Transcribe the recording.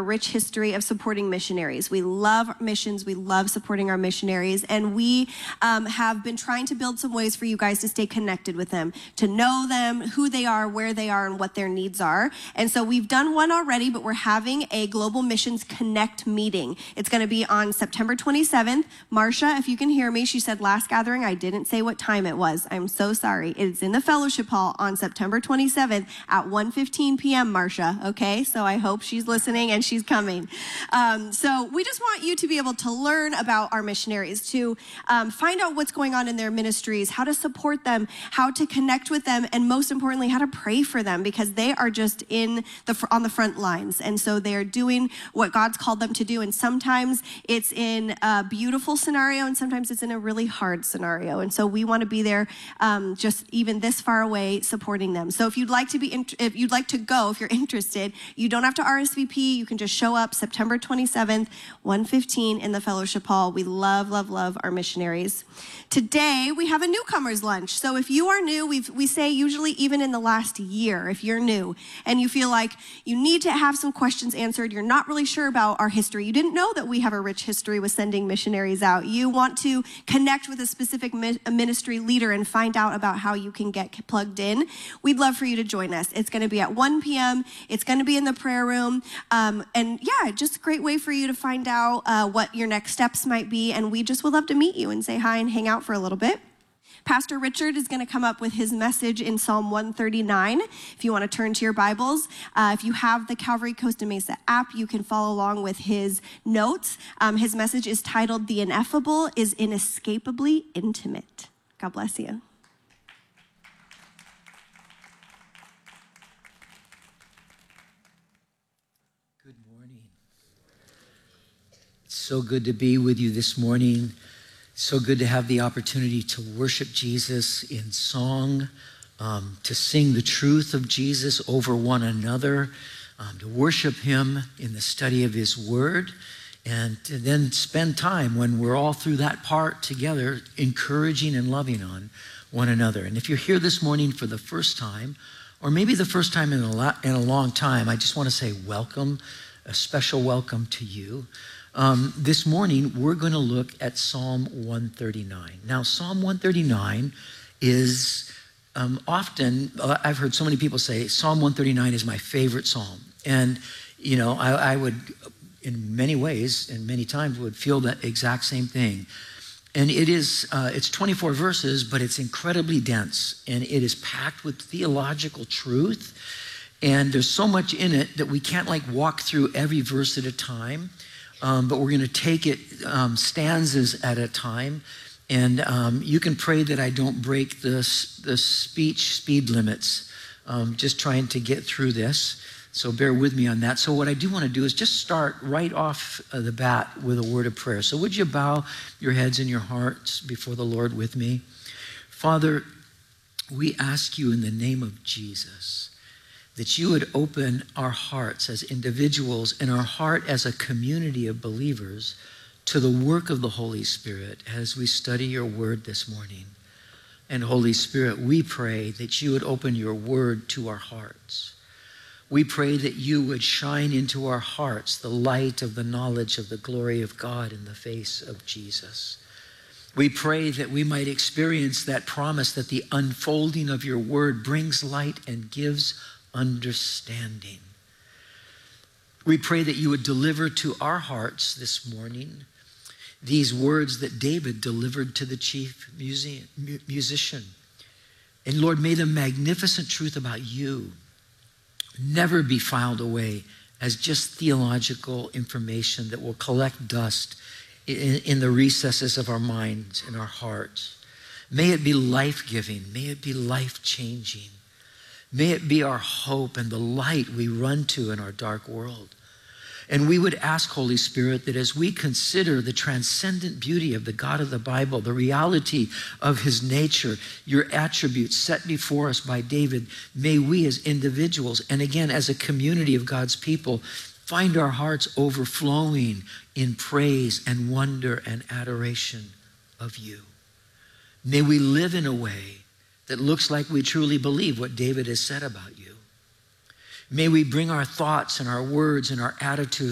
rich history of supporting missionaries. We love missions. We love supporting our missionaries. And we have been trying to build some ways for you guys to stay connected with them, to know them, who they are, where they are, and what their needs are. And so we've done one already, but we're having a Global Missions Connect meeting. It's going to be on September 27th. Marcia, if you can hear me, she said last gathering, I didn't say what time it was. I'm so sorry. It's in the fellowship hall on September 27th at 1:15 p.m., Marcia. Okay, so I hope she's listening and she's coming. So we just want you to be able to learn about our missionaries, to find out what's going on in their ministries, how to support them, how to connect with them, and most importantly, how to pray for them, because they are just on the front lines. And so they're doing what God's called them to do. And sometimes it's in a beautiful scenario, and sometimes it's in a really hard scenario. And so we want to be there, just even this far away, supporting them. So if you'd like to go, if you're interested, you don't have to RSVP. You can just show up September 27th, 1:15 in the fellowship hall. We love, love, love our missionaries. Today, we have a newcomer's lunch. So if you are new, we say usually even in the last year, if you're new and you feel like you need to have some questions answered, you're not really sure about our history, you didn't know that we have a rich history with sending missionaries out, you want to connect with a specific ministry leader and find out about how you can get plugged in, we'd love for you to join us. It's going to be at 1 p.m. It's going to be in the prayer room. And yeah, just a great way for you to find out what your next steps might be. And we just would love to meet you and say hi and hang out for a little bit. Pastor Richard is going to come up with his message in Psalm 139. If you want to turn to your Bibles, if you have the Calvary Costa Mesa app, you can follow along with his notes. His message is titled, "The Ineffable is Inescapably Intimate." God bless you. Good morning. It's so good to be with you this morning. So good to have the opportunity to worship Jesus in song, to sing the truth of Jesus over one another, to worship him in the study of his word, and to then spend time when we're all through that part together, encouraging and loving on one another. And if you're here this morning for the first time, or maybe the first time in a long time, I just want to say welcome, a special welcome to you. This morning, we're going to look at Psalm 139. Now, Psalm 139 is often, I've heard so many people say, Psalm 139 is my favorite psalm. And, you know, I would, in many ways, and many times, would feel that exact same thing. And it's 24 verses, but it's incredibly dense. And it is packed with theological truth. And there's so much in it that we can't walk through every verse at a time. But we're going to take it stanzas at a time. And you can pray that I don't break the speech speed limits, just trying to get through this. So bear with me on that. So what I do want to do is just start right off the bat with a word of prayer. So would you bow your heads and your hearts before the Lord with me? Father, we ask you in the name of Jesus that you would open our hearts as individuals and our heart as a community of believers to the work of the Holy Spirit as we study your word this morning. And Holy Spirit, we pray that you would open your word to our hearts. We pray that you would shine into our hearts the light of the knowledge of the glory of God in the face of Jesus. We pray that we might experience that promise that the unfolding of your word brings light and gives understanding. We pray that you would deliver to our hearts this morning these words that David delivered to the chief musician. And Lord, may the magnificent truth about you never be filed away as just theological information that will collect dust in the recesses of our minds and our hearts. May it be life-giving. May it be life-changing. May it be our hope and the light we run to in our dark world. And we would ask, Holy Spirit, that as we consider the transcendent beauty of the God of the Bible, the reality of his nature, your attributes set before us by David, may we as individuals, and again as a community of God's people, find our hearts overflowing in praise and wonder and adoration of you. May we live in a way that looks like we truly believe what David has said about you. May we bring our thoughts and our words and our attitudes